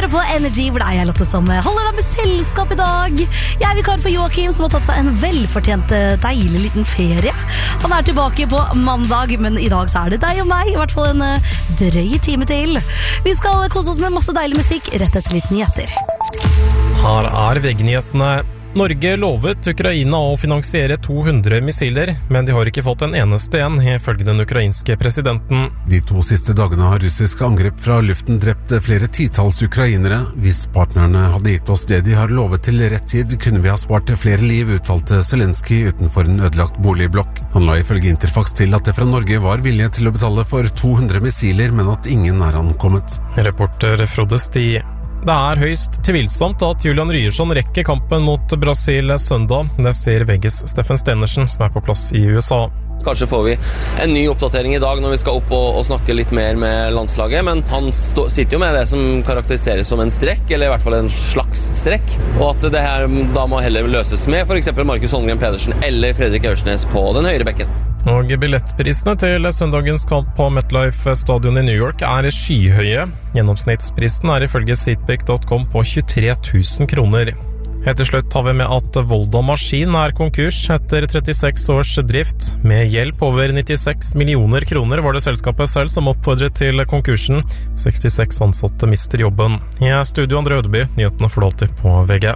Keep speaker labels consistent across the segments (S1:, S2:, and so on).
S1: på Energy, hvor det er jeg, Lotte, som holder deg med selskap i dag. Jeg er vikar for Joakim, som har tatt seg en velfortjent, deilig liten ferie. Han er tilbake på mandag, men i dag så er det deg og meg, i hvert fall en drøy time til. Vi skal kose oss med masse deilig musikk rett etter litt nyheter.
S2: Her er VG-nyhetene. Norge lovet Ukraina å finansiere 200 missiler, men de har ikke fått en eneste en, ifølge den ukrainske presidenten.
S3: De 2 siste dagene har russiske angrep fra luften drept flere titalls ukrainere. Hvis partnerne hadde gitt oss det de har lovet til rett tid, kunne vi ha spart flere liv, uttalte Zelensky utenfor en ødelagt boligblokk. Han la ifølge Interfax til at det fra Norge var vilje til å betale for 200 missiler, men at ingen er ankommet.
S2: Reporter Frode Sti. Det er høyst tvilsomt at Julian Ryerson rekker kampen mot Brasil søndag. Det sier VGs Steffen Stenersen, som er på plass i USA.
S4: Kanskje får vi en ny oppdatering i dag når vi skal opp og snakke litt mer med landslaget, men han sitter jo med det som karakteriseres som en strekk, eller i hvert fall en slags strekk, og at det her da må heller løses med for eksempel Markus Holmgren Pedersen eller Fredrik Aursnes på den høyre bekken.
S2: Og billettprisene til søndagens kamp på MetLife Stadion i New York er skyhøye. Gjennomsnittsprisen er ifølge seatpick.com på 23 000 kroner. Helt til slutt har vi med at Volda Maskin er konkurs etter 36 års drift. Med hjelp over 96 millioner kroner var det selskapet selv som oppfordret til konkursen. 66 ansatte mister jobben. I studio Andre Ødeby, nyhetene får du alltid på VG.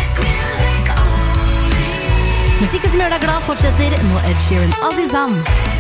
S1: Musikken som gjør deg glad fortsetter nå. Ed Sheeran, Azizam.